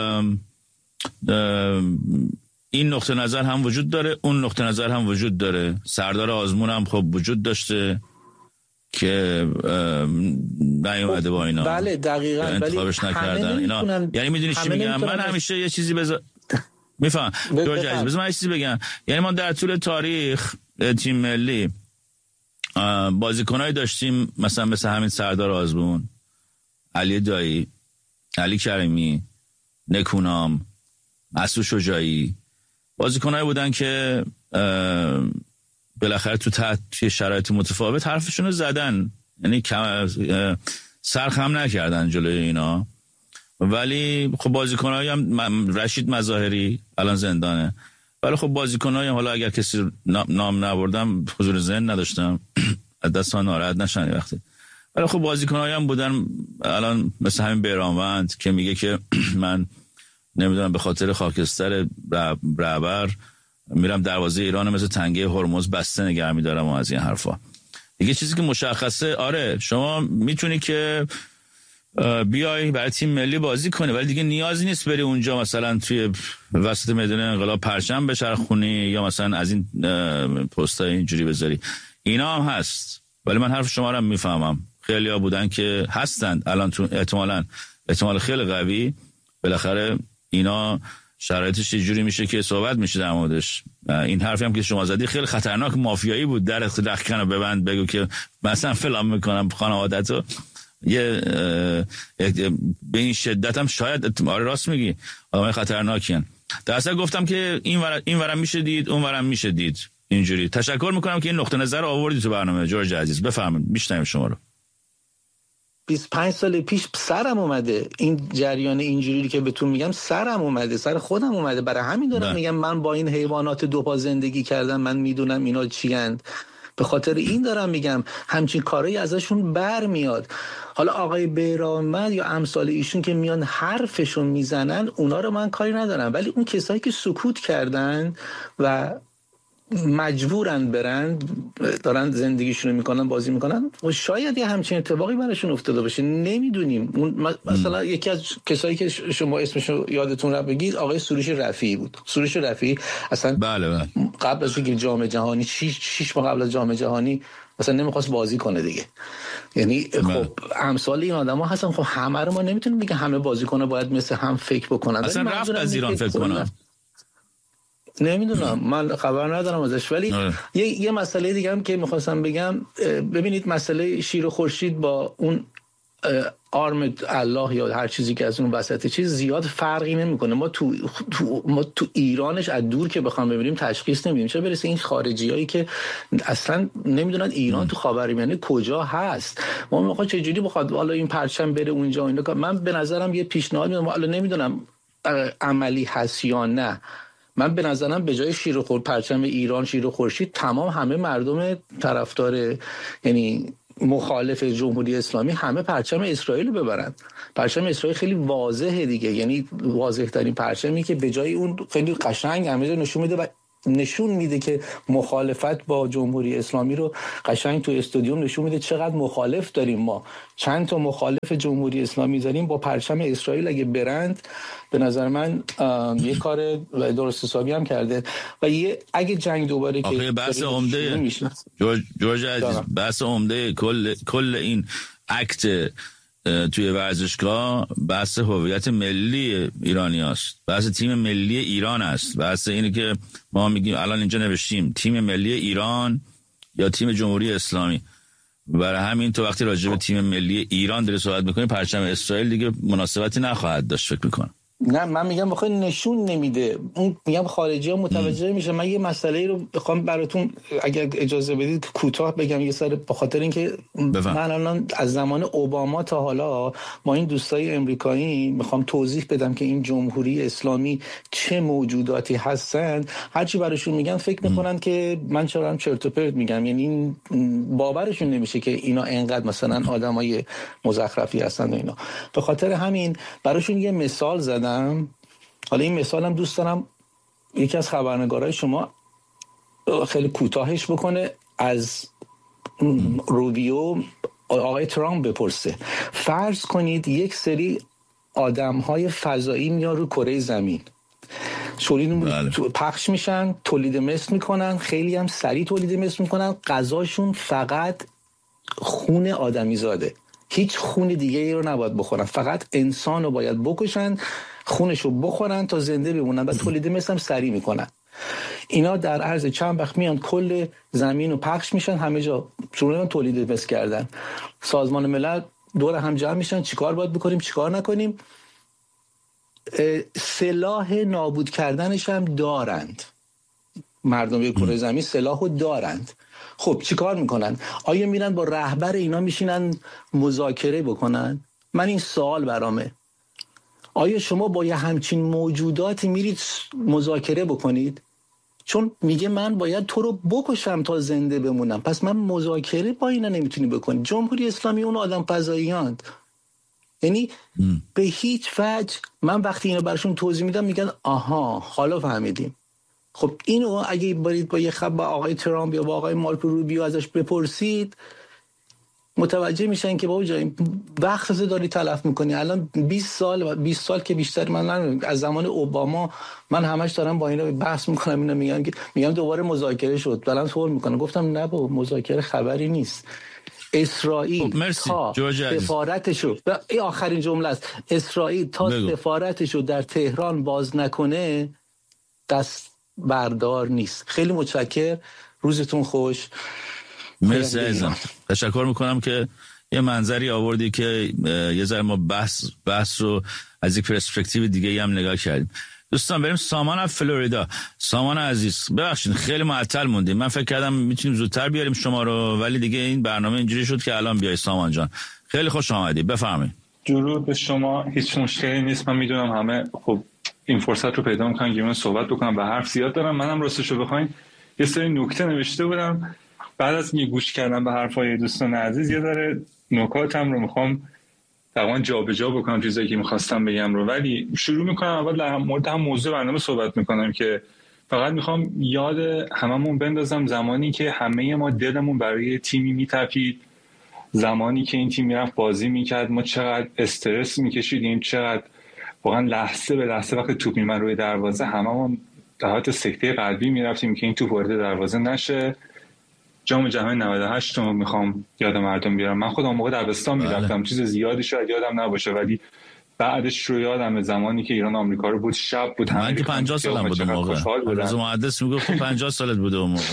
این نقطه نظر هم وجود داره، اون نقطه نظر هم وجود داره. سردار آزمون هم خب وجود داشته که نیومده با اینا، بله دقیقاً، انتخابش نکردن اینا. یعنی میدونی چی میگم؟ من همیشه یه چیزی بذار میفهم جورج عزیز، بذار من یه چیزی بگم. یعنی ما در طول تاریخ تیم ملی بازیکنایی داشتیم مثلا مثل همین سردار آزمون، علی دایی، علی کریمی، نکونام، مسعود شجاعی، بازیکنایی بودن که بالاخره تو تحت توی شرایط متفاوت حرفشون رو زدن، یعنی سرخم نکردن جلوی اینا. ولی خب بازیکنایی هم رشید مظاهری الان زندانه، ولی خب بازیکنایی هم حالا اگر کسی نام نبردم حضور ذهن نداشتم از دست ها ناراحت نشن وقتی، ولی خب بازیکنایی هم بودن الان مثل همین بیرانوند که میگه که من نمیدونم به خاطر خاکستر رهبر میرم دروازه ایران مثل تنگه هرمز بسته نگه میدارم و از این حرفا. دیگه چیزی که مشخصه آره شما میتونی که بیای برای تیم ملی بازی کنی، ولی دیگه نیازی نیست بری اونجا مثلا توی وسط میدان انقلاب پرچم بچرخونی یا مثلا از این پستای اینجوری بذاری. اینا هم هست، ولی من حرف شما رو میفهمم. خیلی ها بودن که هستند الان تو احتمالاً احتمال خیلی قوی بالاخره اینا شرایطش یه جوری میشه که صحبت میشه در موردش. این حرفی هم که شما زدی خیلی خطرناک مافیایی بود، در رختکن رو ببند بگو که مثلا فلان میکنم خانواده‌تو، یه به این شدت هم شاید آره راست میگی آدمای خطرناکین. در اصل گفتم که این ور این ورم میشه دید اون ورم میشه دید اینجوری. تشکر میکنم که این نقطه نظر رو آوردی تو برنامه جورج عزیز. بفرمایید میشنویم شما رو. بیست و پنج سال پیش سرم اومده این جریان اینجوری که بهتون میگم، سرم اومده، سر خودم اومده. برای همین دارم میگم من با این حیوانات دوپا زندگی کردم، من میدونم اینا چی هند. به خاطر این دارم میگم همچین کارایی ازشون بر میاد. حالا آقای بیرانوند یا امثال ایشون که میان حرفشون میزنن اونا رو من کاری ندارم، ولی اون کسایی که سکوت کردن و مجبورن برن دارن زندگیشون رو میکنن بازی میکنن و شاید یه همچین اتفاقی براشون افتاده باشه، نمیدونیم. اون مثلا یکی از کسایی که شما اسمشو یادتون رو بگید آقای سروش رفیعی بود. سروش رفیعی اصلا بله بله. قبل از اینکه جام جهانی شش شش ماه قبل از جام جهانی مثلا نمیخواست بازی کنه دیگه. یعنی خب امثال این آدما هستن. خب همه رو ما نمیتونیم بگیم همه بازیکن باید مثل هم فکر بکنن. اصلا رفت از ایران فکر کنم. نمیدونم، من خبر ندارم ازش، ولی یه یه مسئله دیگه هم که میخواستم بگم، ببینید مسئله شیر و خورشید با اون آرم الله یا هر چیزی که از اون وسط چیز زیاد فرقی نمیکنه. ما تو, تو ما تو ایرانش از دور که بخوام ببینیم تشخیص نمیدیم، چه برسه این خارجیایی که اصلا نمیدونن ایران تو خاورمیانه کجا هست. ما میخوام چه جوری بخواد والا این پرچم بره اونجا اینا. من به نظرم یه پیشنهاد میدم، والا نمیدونم عملی هست یا نه. من به نظرم به جای شیر و خورشید پرچم ایران شیر و خورشید تمام همه مردم طرفدار یعنی مخالف جمهوری اسلامی همه پرچم اسرائیل ببرن. پرچم اسرائیل خیلی واضحه دیگه، یعنی واضح ترین پرچمی که به جای اون خیلی قشنگ همه نشون میده و نشون میده که مخالفت با جمهوری اسلامی رو قشنگ تو استادیوم نشون میده چقدر مخالف داریم. ما چند تا مخالف جمهوری اسلامی داریم با پرچم اسرائیل. اگه برند به نظر من یه کار درست حسابی هم کرده. و یه اگه جنگ دوباره که بحث عمده جورج جورج عزیز، بحث عمده کل کل این اکت توی ورزشگاه بحث هویت ملی ایرانی است، بحث تیم ملی ایران است، بحث اینه که ما میگیم الان اینجا نوشتیم تیم ملی ایران یا تیم جمهوری اسلامی. برای همین تو وقتی راجع به تیم ملی ایران داری صحبت میکنی پرچم اسرائیل دیگه مناسبتی نخواهد داشت فکر میکنم. نه من میگم بخوای نشون نمیده، اون میگم خارجی ها متوجه میشه. من یه مسئله رو بخوام براتون اگر اجازه بدید کوتاه بگم یه سر، به خاطر اینکه من الان از زمان اوباما تا حالا با این دوستای امریکایی میخوام توضیح بدم که این جمهوری اسلامی چه موجوداتی هستن. هرچی براشون میگم فکر میکنن که من چرا هم چرت و پرت میگم، یعنی این باورشون نمیشه که اینا انقدر مثلا آدمای مزخرفی هستن و اینا. به خاطر همین براشون یه مثال زدم. حالا این مثال هم دوست دارم یکی از خبرنگارای شما خیلی کوتاهش بکنه، از روبیو آقای ترامپ بپرسه. فرض کنید یک سری آدم‌های فضایی میان رو کره زمین، تولید پخش میشن، تولید مثل میکنن، خیلی هم سریع تولید مثل میکنن، غذاشون فقط خون آدمی زاده، هیچ خون دیگه ای رو نباید بخورن، فقط انسان رو باید بکشن خونش رو بخورن تا زنده بمونن و تولید مثل هم سریع میکنن. اینا در عرض چند وقت میان کل زمین رو پخش میشن، همه جا شروع تولید مثل کردن. سازمان ملل دور هم جمع میشن چیکار باید بکنیم چیکار نکنیم. سلاح نابود کردنش هم دارند، مردم کره زمین سلاحو دارند. خب چیکار میکنن؟ آیا میرن با رهبر اینا میشینن مذاکره بکنن؟ من این سوال برامه. آیا شما با یه همچین موجوداتی میرید مذاکره بکنید؟ چون میگه من باید تو رو بکشم تا زنده بمونم، پس من مذاکره با اینا نمیتونی بکنی. جمهوری اسلامی اون آدم فضاییاند، یعنی ام. به هیچ وجه. من وقتی اینو براشون توضیح میدم میگن آها حالا فهمیدیم. خب اینو اگه برید با یه خب با آقای ترامپ یا با آقای مارکو روبیو ازش بپرسید متوجه میشن که بابا جان وقت داری تلف میکنی. الان بیست سال بیست سال که بیشتر، من از زمان اوباما من همش دارم با اینا بحث میکنم، اینا میگن که میگم دوباره مذاکره شد، دارن سوال میکنن. گفتم نه بابا مذاکره خبری نیست. اسرائیل تا سفارتشو، این آخرین جمله است، اسرائیل تا بگو. سفارتشو در تهران باز نکنه دست بردار نیست. خیلی متشکر، روزتون خوش. مرسی عزیزم، تشکر میکنم که یه منظری آوردی که یه ذره ما بحث بحث رو از یک پرسپکتیو دیگه هم نگاه کردیم. دوستان بریم سامان از فلوریدا. سامان عزیز ببخشید خیلی معطل موندیم، من فکر کردم میتونیم زودتر بیاریم شما رو، ولی دیگه این برنامه اینجوری شد که الان بیای. سامان جان خیلی خوش آمدید، بفرمایید. درود به شما. هیچ مشکلی نیست، من میدونم همه خب این فرصت رو پیدا میکنن که من صحبت بکنم و حرف زیاد دارم. منم راستشو بخواین یه سری نکته نوشته بودم، بعد از اینکه گوش کردم به حرفای دوستان عزیز یه ذره نکاتم رو میخوام تقریبا جابجا بکنم، چیزایی که میخواستم بگم رو. ولی شروع میکنم اول در مورد هم موضوع برنامه صحبت میکنم که فقط میخوام یاد هممون بندازم زمانی که همه ما دلمون برای تیمی میتپید، زمانی که این تیم میرفت بازی میکرد ما چقدر استرس میکشیدیم، چقدر واقعا لحظه به لحظه وقتی توپ میمد روی دروازه هممون در حالت سکته قلبی میرفتیم که این توپ وارد دروازه نشه. جام جهانی نود و هشت رو میخوام یاد مردم بیارم. من خودم موقع دبستان میرفتم، چیز زیادی شاید یادم نباشه ولی بعدش رو یادم زمانی که ایران آمریکا رو بود، شب بود، من که پنجاه سالم بود اون موقع. روز محدث میگه خب پنجاه سالت بوده اون موقع.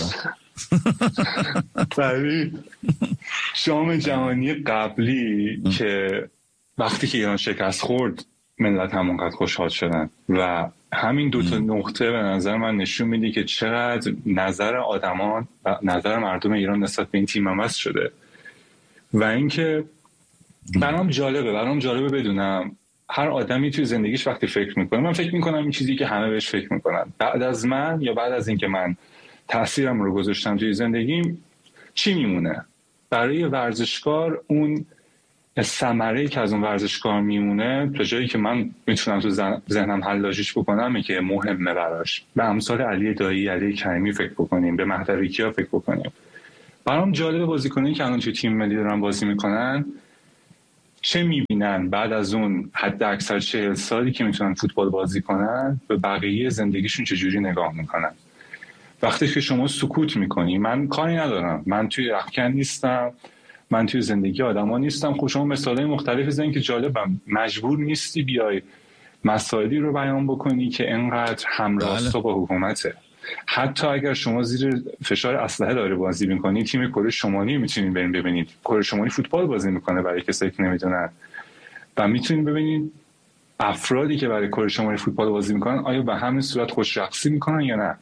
ولی جام جهانی قبلی که وقتی که ایران شکست خورد ملت همونقدر خوشحال شدن و همین دو تا نقطه به نظر من نشون میده که چقدر نظر آدمان و نظر مردم ایران نسبت به این تیم عوض شده. و اینکه برام جالبه برام جالبه بدونم هر آدمی توی زندگیش وقتی فکر میکنه، من فکر میکنم این چیزی که همه بهش فکر میکنن، بعد از من یا بعد از اینکه من تأثیرم رو گذاشتم توی زندگیم چی میمونه برای ورزشکار؟ اون ثمره‌ای که از اون ورزشکار میمونه تا جایی که من میتونم تو ذهنم حلاجیش بکنم که مهمه براش. به امثال علی دایی، علی کریمی فکر بکنیم، به مهدوی کیا فکر بکنیم. برام جالبه بازیکنایی که الان توی تیم ملی دارن بازی میکنن چه میبینن بعد از اون حد اکثر چهل سالی که میتونن فوتبال بازی کنن، به بقیه زندگیشون چجوری نگاه میکنن. وقتی که شما سکوت میکنی، من کاری ندارم، من توی رخکن نیستم، من توی زندگی آدما نیستم، خب شما مثالای مختلفی زدین که جالبم، مجبور نیستی بیای مسائلی رو بیان بکنی که انقدر همراستا با حکومته. حتی اگر شما زیر فشار اسلحه داره بازی میکنی، تیم کره شمالی میتونید برین ببینید، کره شمالی فوتبال بازی میکنه برای کسایی که نمیدونن، و میتونید ببینید افرادی که برای کره شمالی فوتبال بازی میکنن آیا به همین صورت خوشرقصی میکنن یا نه.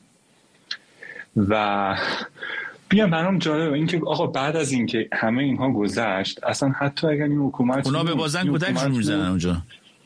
و بیام برام جالبه اینکه آقا بعد از اینکه همه اینها گذشت، اصلا حتی اگر این حکومت اونا به بازنگ کودکشون میزنن اونجا،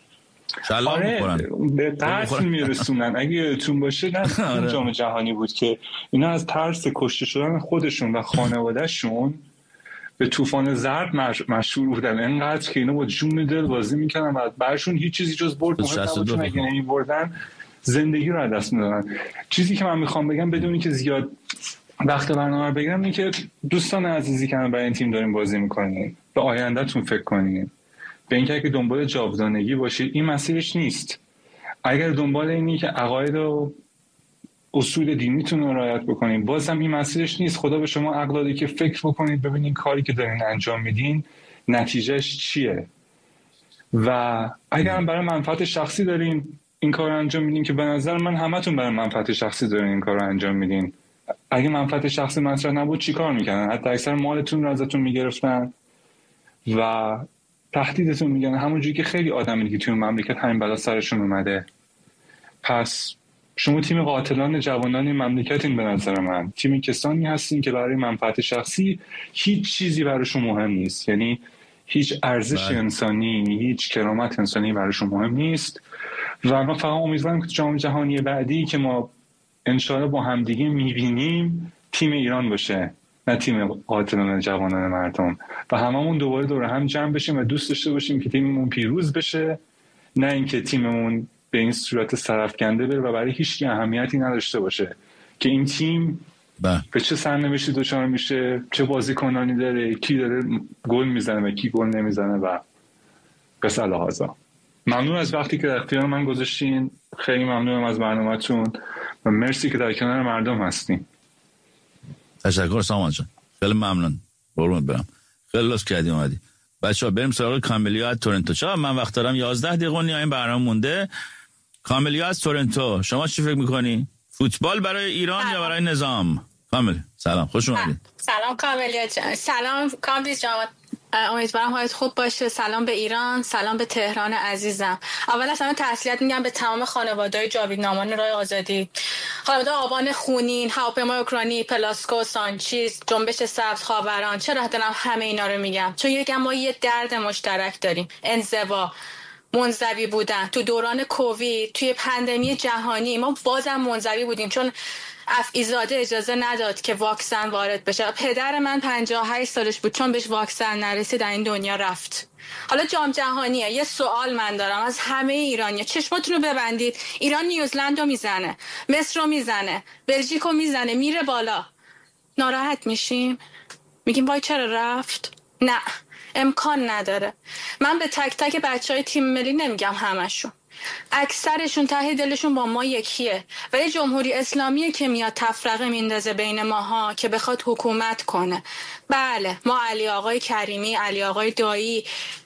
آره به قتل میرسونن. اگه یادتون باشه نه جام جهانی بود که اینا از ترس کشته شدن خودشون و خانوادهشون به طوفان زرد مشهور بودن، انقدر که اینا با جون دل بازی میکنن و برشون هیچ چیزی جز برد مهم نبود، چون اگه نمیبردن زندگی رو از دست میدادن. چیزی که من میخوام بگم بدون اینکه زیاد وقت برنامه رو بگیرم اینه که دوستان عزیزی که برای این تیم داریم بازی میکنین، به آیندهتون فکر کنین، به اینکه اگه دنبال جاودانگی باشید این مسیرش نیست. اگر دنبال اینی که عقاید و اصول دینیتون رو رعایت بکنین، بازم این مسیرش نیست. خدا به شما عقل داده که فکر بکنید ببینین کاری که دارین انجام میدین نتیجهش چیه. و اگر هم برای منفعت شخصی دارین این کار رو انجام میدین، که به نظر من همتون برای منفعت شخصی دارین این کار رو انجام میدین. اگه منفعت شخصی مطرح نبود چی کار میکنن؟ حتی اکثر مالتون رو ازتون میگرفتن و تهدیدتون میگن، همونجوری که خیلی آدمی که توی مملکت همین بلا سرشون اومده. پس شما تیم قاتلان جوانان این مملکتین. به نظر من تیم کسانی هستین که برای منفعت شخصی هیچ چیزی براشون مهم نیست، یعنی هیچ ارزش بله. انسانی، هیچ کرامت انسانی براشون مهم نیست. و من فقط امیدوارم که جام جهانی بعدی که ما انشاءالله با همدیگه میبینیم تیم ایران باشه، نه تیم قاتلان جوانان مردم، و هممون دوباره دور هم جمع بشیم و دوست داشته باشیم که تیممون پیروز بشه، نه اینکه تیممون به این صورت سرفکنده بره و برای هیچ کی اهمیتی نداشته باشه که این تیم با. به چه سرنوشتی دچار میشه، چه بازیکنانی داره، کی داره گل میزنه و کی گل نمیزنه و بس الهازا. ممنون از وقتی که در اختیار من گذاشتین، خیلی ممنونم از برنامه‌تون و مرسی که در کنار مردم هستین. تشکر سامان جان، خیلی ممنون، قربونت برم، خیلی لطف کردی اومدی. بچه‌ها بریم سراغ کاملیا از تورنتو. چرا من وقت دارم یازده دقیقه این برنامه مونده. کاملیا از تورنتو، شما چی فکر می‌کنی؟ فوتبال برای ایران سلام. یا برای نظام؟ کامل سلام، خوش اومدید. سلام کاملیا جان. سلام کامبیز جان، امیدوارم حالت خوب باشه. سلام به ایران، سلام به تهران عزیزم. اول از همه تسلیت میگم به تمام خانواده‌های جاویدنامان راه آزادی، خانواده آبان خونین، هواپیمای اوکراینی، پلاسکو، سانچیز، جنبش سبز، خاوران. چرا دارم همه اینا رو میگم؟ چون یکم ما یه درد مشترک داریم، انزوا. منزوی بودن تو دوران کووید، توی پندمی جهانی ما بازم منزوی بودیم چون افعیزاده اجازه نداد که واکسن وارد بشه. پدر من پنجاه و هشت سالش بود چون بهش واکسن نرسید در این دنیا رفت. حالا جام جهانیه، یه سوال من دارم از همه ایرانیا، چشماتون رو ببندید. ایران نیوزلند رو میزنه، مصر رو میزنه، بلژیک رو میزنه، میره بالا. ناراحت میشیم؟ میگیم وای چرا رفت؟ نه، امکان نداره. من به تک تک بچهای تیم ملی نمیگم همشون، اکثرشون ته دلشون با ما یکیه و یه جمهوری اسلامیه که میاد تفرقه میندازه بین ماها که بخواد حکومت کنه. بله ما علی آقای کریمی، علی آقای دایی،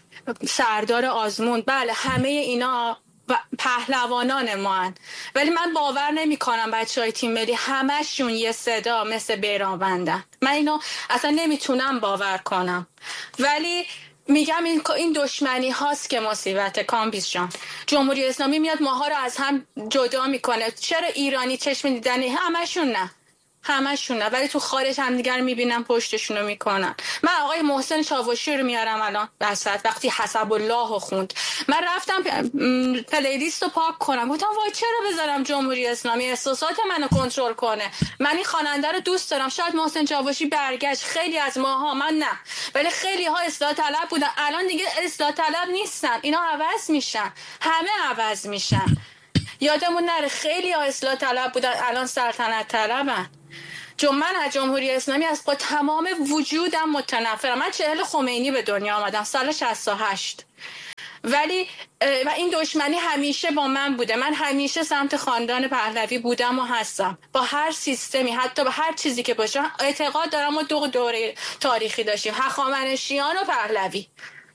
سردار آزمون، بله همه اینا پهلوانان ما هن. ولی من باور نمی کنم بچه های تیم ملی همشون یه صدا مثل بیرانوندن. من اینو اصلا نمیتونم باور کنم. ولی میگم این این دشمنی هاست که مصیبت. کامبیز جان، جمهوری اسلامی میاد ماها رو از هم جدا میکنه. چرا ایرانی چشم دیدنی؟ همشون نه، همشون نه، ولی تو خارج هم دیگر میبینم پشتشون رو میکنن. من آقای محسن چاوشی رو میارم الان وسط. وقتی حسب الله رو خوند من رفتم پلیلیست رو پاک کنم، گفتم وای چرا بذارم جمهوری اسلامی احساسات منو کنترل کنه؟ من این خواننده رو دوست دارم. شاید محسن چاوشی برگشت، خیلی از ماها، من نه، ولی خیلی ها اصلاح طلب بودن، الان دیگه اصلاح طلب نیستن. اینا عوض میشن، همه عوض میشن. یادمون نره خیلی ها اصلاح طلب بودن الان سلطنت طلبن. چون من از جمهوری اسلامی از با تمام وجودم متنفرم. من چهل خمینی به دنیا آمدم سال شصت و هشت، ولی و این دشمنی همیشه با من بوده. من همیشه سمت خاندان پهلوی بودم و هستم، با هر سیستمی، حتی با هر چیزی که باشه. اعتقاد دارم ما دو دوره تاریخی داشتیم، هخامنشیان و پهلوی.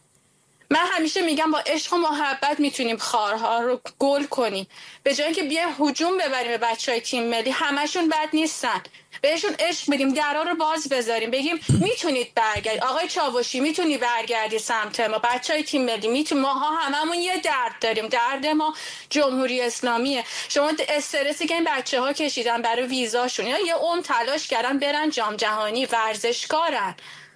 من همیشه میگم با عشق و محبت میتونیم خارها رو گل کنیم، به جای اینکه بیایم هجوم ببریم به بچهای تیم ملی. همشون بد نیستن، بهشون عشق بدیم، درا رو باز بذاریم، بگیم میتونید برگردید. آقای چاوشی میتونی برگردی سمت ما، بچهای تیم ملی میتونیم. ماها هممون یه درد داریم، درد ما جمهوری اسلامیه. شما استرسی که این بچه‌ها کشیدن برای ویزاشون، اینا یه عمر تلاش کردن برن جام جهانی، ورزشکارن،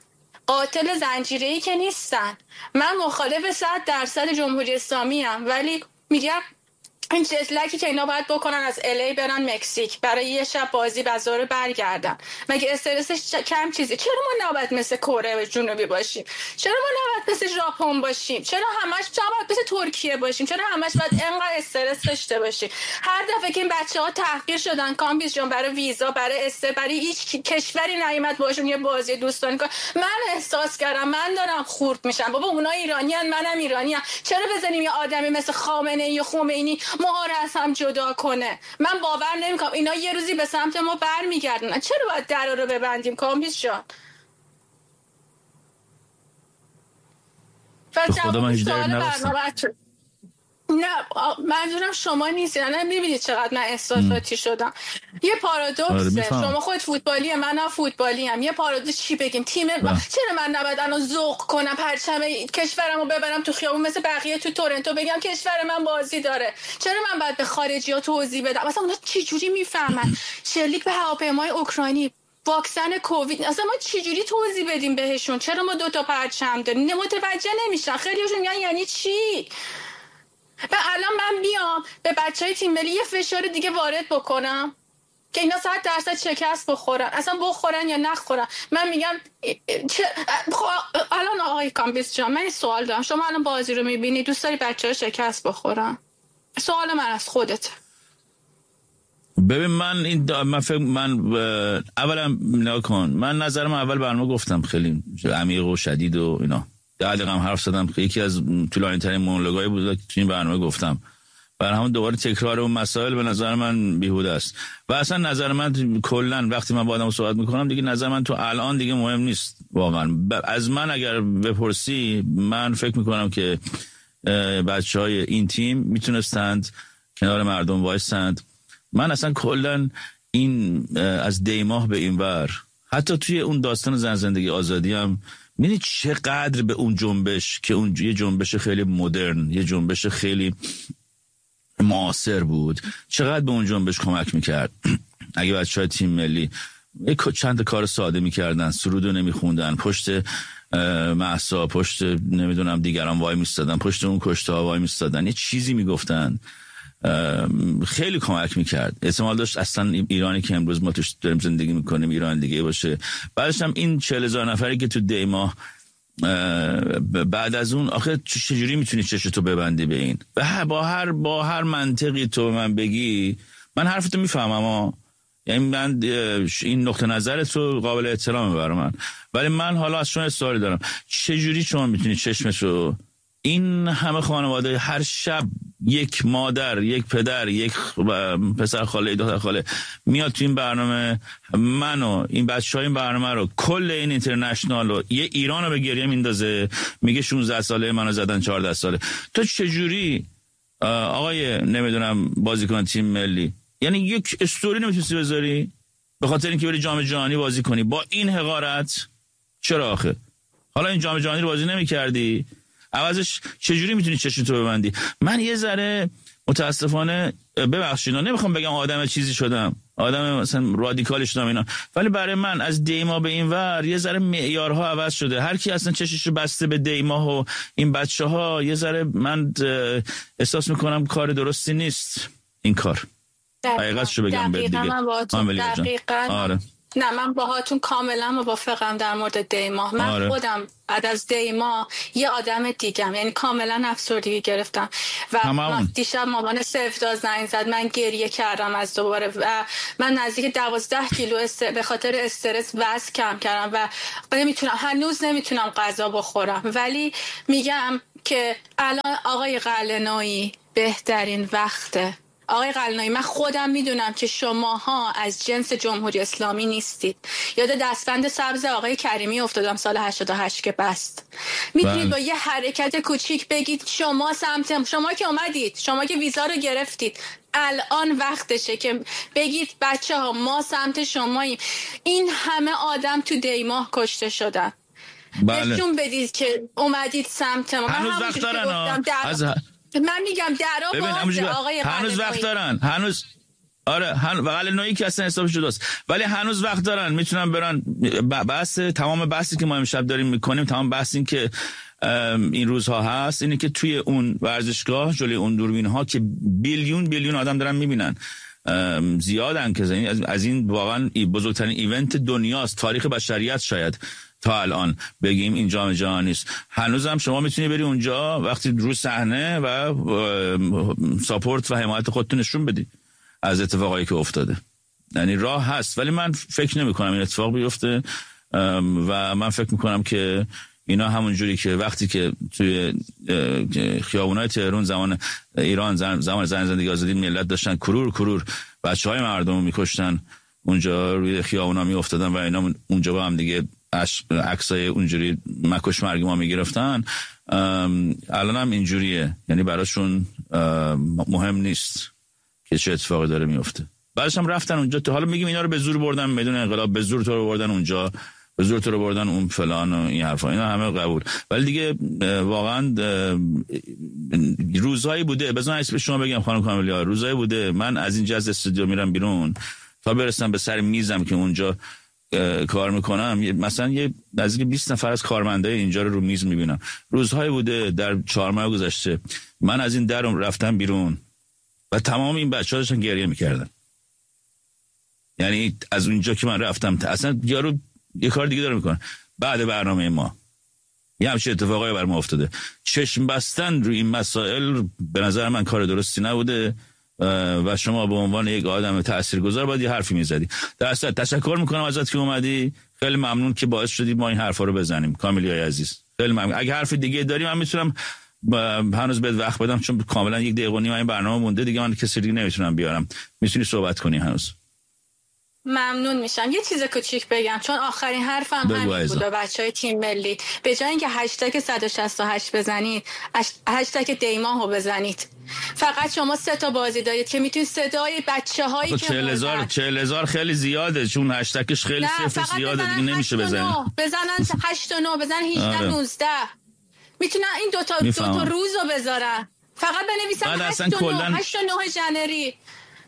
قاتل زنجیره‌ای که نیستن. من مخالف صد درصد جمهوری اسلامی ام، ولی میگم این جتلکی که اینا باید بکنن از الی برن مکزیک برای یه شب بازی بازار برگردن، مگه استرسش کم چیزی؟ چرا ما نباید مثل کره جنوبی باشیم؟ چرا ما نباید مثل ژاپن باشیم؟ چرا همش نباید مثل ترکیه باشیم؟ چرا همش باید اینقدر استرس داشته باشیم؟ هر دفعه که این بچه‌ها تحقیر شدن کامبیز جان برای ویزا، برای استر، برای هیچ کشوری نیامد باشون یه بازی دوستانه کنه، من احساس کردم من دارم خورد میشم. بابا اونا ایرانیان، منم ایرانیام، چرا بزنیم یه آدمی مثل خامنه‌ای یا خمینی ما رو از هم جدا کنه؟ من باور نمیکنم اینا یه روزی به سمت ما برمیگردن. چرا باید در رو ببندیم کامبیز جان؟ خدا من هیچ در نرستم. نه منظورم شما نیست. نه میبینید چقدر من احساساتی شدم. یه پارادوکسه. شما خود فوتبالیه، منم فوتبالی ام. یه پارادوکس چی بگیم؟ تیم با... چرا من نباید الان ذوق کنم پرچم کشورمو ببرم تو خیابون مثل بقیه تو تورنتو بگم کشور من بازی داره؟ چرا من باید به خارجی‌ها توضیح بدم؟ مثلا اونا چه جوری میفهمن؟ شلیک به هواپیمای اوکراینی، واکسن کووید، اصلا ما چجوری توضیح بدیم بهشون؟ چرا ما دو تا پرچم داریم؟ متوجه نمیشن. خیلیشون میگن یعنی چی؟ و الان من بیام به بچهای تیم ملی یه فشار دیگه وارد بکنم که اینا صد درصد شکست بخورن، اصلا بخورن یا نخورن. من میگم چه... الان آقای کامبیز جان من این سوال دارم، شما الان بازی رو میبینی دوست داری بچه‌ها شکست بخورن؟ سوال من از خودت. ببین من این دا من فکر من اولا نگاه کن، من نظرم اول برنامه گفتم خیلی عمیق و شدید و اینا، ده دقیقه هم حرف زدم، یکی از طولانی ترین مونولوگای بود که تو این برنامه گفتم. برای همون دوباره تکرار اون مسائل به نظر من بیهوده است. و اصلا نظر من کلا وقتی من با آدم صحبت میکنم دیگه نظر من تو الان دیگه مهم نیست واقعا. از من اگر بپرسی من فکر میکنم که بچهای این تیم میتونستند کنار مردم وایسند. من اصلا کلا این از دیماه به این ور، حتی توی اون داستان زن زندگی آزادی هم می‌بینی چقدر به اون جنبش که اون یه جنبش خیلی مدرن، یه جنبش خیلی معاصر بود، چقدر به اون جنبش کمک میکرد. اگه بچه‌های تیم ملی چند کار ساده میکردن، سرودو نمیخوندن، پشت مهسا، پشت نمیدونم دیگران وای میستادن، پشت اون کشته ها وای میستادن، یه چیزی میگفتن، خیلی کمک میکرد. احتمال داشت اصلا ایرانی که امروز ما توش داریم زندگی میکنیم ایران دیگه باشه. بعدش هم این چهل هزار نفری که تو دیما بعد از اون، آخه چجوری میتونی چشتو ببندی به این؟ با هر با هر منطقی تو من بگی من حرفتو میفهمم، اما یعنی من این نقطه نظرت رو قابل احترامه برای من، ولی من حالا از شما سوالی دارم، چجوری شما میتونی چشمشو این همه خانواده هر شب یک مادر، یک پدر، یک پسر خاله، دختر خاله میاد تو این برنامه، منو این بچهای این برنامه رو، کل این اینترنشنال رو، یه ایران رو به گریه میندازه، میگه شانزده ساله منو زدن چهارده ساله. تو چجوری آقای نمیدونم بازیکن تیم ملی، یعنی یک استوری نمیتونی بذاری به خاطر اینکه بری جام جهانی بازی کنی با این حقارت؟ چرا آخه؟ حالا این جام جهانی رو بازی نمی‌کردی، عوضش چجوری میتونی چشمتو ببندی؟ من یه ذره متاسفانه، ببخشید نمیخوام بگم آدم چیزی شدم، آدم مثلا رادیکال شدم اینا، ولی برای من از دیما به این ور یه ذره معیارها عوض شده. هر کی اصلا چشش رو بسته به دیما و این بچه‌ها، یه ذره من احساس میکنم کار درستی نیست این کار. حقیقتشو بگم بهت دیگه. دقیقاً. آره. نه من باهاتون کاملا موافقم در مورد دیما. من آره. خودم بعد از دیما یه آدم دیگم، یعنی کاملا افسردگی گرفتم و دیشب مامان سفدا زنگ زد، من گریه کردم از دوباره و من نزدیک دوازده کیلو است... به خاطر استرس وزن کم کردم و نمیتونم، هنوز نمیتونم غذا بخورم، ولی میگم که الان آقای قلعه‌نویی بهترین وقته. آقای قلعه‌نویی من خودم میدونم که شماها از جنس جمهوری اسلامی نیستید. یاد دستبند سبز آقای کریمی افتادم سال هشتاد و هشت که بست. میتونید با یه حرکت کوچیک بگید شما سمت، شما که اومدید، شما که ویزا رو گرفتید، الان وقتشه که بگید بچه ها ما سمت شماییم. این همه آدم تو دیماه کشته شدن. بله. نشون بدید که اومدید سمت ما. هنوز وقت دارن از من میگم درا باشه آقای هنوز وقت دارن، هنوز آره هن... قلعه‌نویی که اصلا حساب شداست، ولی هنوز وقت دارن، میتونن برن. بحث تمام بحثی که ما امشب داریم میکنیم، تمام بحث این که این روزها هست اینه که توی اون ورزشگاه جلوی اون دوربین ها که بیلیون بیلیون آدم دارن میبینن، زیادن که از این واقعا بزرگترین ایونت دنیاست، تاریخ بشریت شاید تا الان بگیم این جام جهانی است. هنوزم شما میتونی بری اونجا وقتی رو صحنه و ساپورت و حمایت خودتون نشون بدی از اتفاقایی که افتاده. یعنی راه هست، ولی من فکر نمی کنم این اتفاق بیفته و من فکر میکنم که اینا همون جوری که وقتی که توی خیابونای تهران زمان ایران زمان زن زندگی آزادی ملت داشتن کرور کرور بچهای مردم رو میکشتن، اونجا روی خیابونا میافتادن و اینا اونجا با هم دیگه عکسای اونجوری مکش مرگ ما میگرفتن، الان هم اینجوریه. یعنی براشون مهم نیست که چه اتفاقی داره میفته. بعدش هم رفتن اونجا، تو حالا میگیم اینا رو به زور بردن بدون انقلاب، به زور تو رو بردن اونجا، به زور تو رو بردن اون فلان و این حرفا، اینا همه قبول، ولی دیگه واقعا روزایی بوده، بذار اسم شما بگم خانم کاملیا، روزایی بوده من از این جز استودیو میرم بیرون تا برسم به سر میزم که اونجا کار میکنم، مثلا یه نزدیک بیست نفر از کارمندای اینجا رو رو میز میبینم. روزهای بوده در چهار ماه گذشته من از این در رفتم بیرون و تمام این بچه‌ها داشتن گریه میکردن. یعنی از اونجا که من رفتم اصلا یارو یه کار دیگه داره میکنه. بعد برنامه ما یه همچین اتفاقایی بر ما افتاده. چشم بستن روی این مسائل به نظر من کار درستی نبوده و شما به عنوان یک آدم تاثیرگذار باید یه حرفی میزدی. در اصل تشکر میکنم ازت که اومدی، خیلی ممنون که باعث شدی ما این حرفا رو بزنیم. کاملیای عزیز خیلی ممنون. اگه حرف دیگه داری من میتونم هنوز بهت وقت بدم، چون کاملا یک دقیقه و نیم این برنامه مونده دیگه، من کسی دیگه نمیتونم بیارم. میتونی صحبت کنی هنوز. ممنون میشم. یه چیز کوچیک بگم چون آخرین حرفم همین بود. بچهای تیم ملی به جای اینکه هشتگ صد و شصت و هشت بزنید، هشتگ دیماهو بزنید. فقط شما سه تا بازی دارید که میتونید صدای بچه‌هایی که چهل هزار چهل هزار خیلی زیاده، چون هشتگش خیلی صفر زیاده دیگه نمیشه بزنید. بزنن هشت و نه، بزنن هجده نوزده. میتونن این دو تا دو تا روزو بذارن. فقط بنویسن هشت و نه ژانویه.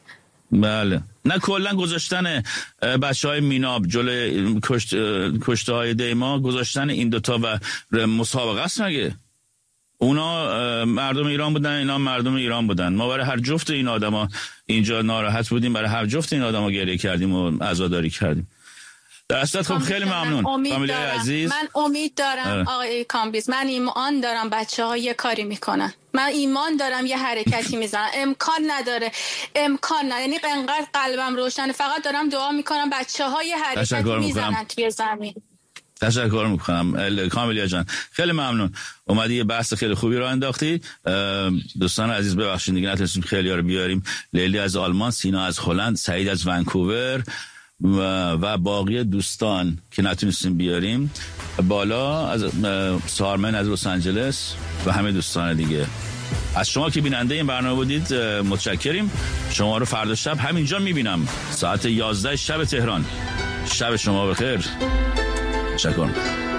بله. نه کلا گذاشتن بچه های میناب جلوی کشت کشته های دیما، گذاشتن این دوتا و مسابقه است مگه؟ اونا مردم ایران بودن، اینا مردم ایران بودن. ما برای هر جفت این آدما اینجا ناراحت بودیم، برای هر جفت این آدما گریه کردیم و عزاداری کردیم. در اصل خب خیلی ممنون فامیلای عزیز. من امید دارم آقای کامبیز، من ایمان دارم بچه‌ها یه کاری میکنن، من ایمان دارم یه حرکتی میزنن. امکان نداره، امکان نداره، یعنی انقدر قلبم روشنه، فقط دارم دعا میکنم بچه‌ها یه حرکتی میزنن توی زمین. تشکر میکنم کاملیا جان، خیلی ممنون. اومدی یه بحث خیلی خوبی رو انداختی. دوستان عزیز ببخشید دیگه نتونستیم خیلی ها رو بیاریم. لیلی از آلمان، سینا از هلند، سعید از ونکوور و, و باقی دوستان که نتونستیم بیاریم بالا، از سارمن از لس آنجلس و همه دوستان دیگه. از شما که بیننده این برنامه بودید متشکریم. شما رو فردا شب همینجا میبینم ساعت یازده شب تهران. شب شما بخیر. تشکر.